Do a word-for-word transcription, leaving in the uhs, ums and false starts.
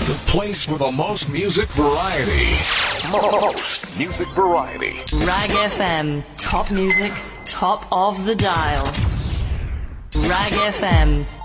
The place for the most music variety. Most music variety. Rag F M. Top music, top of the dial. Rag F M.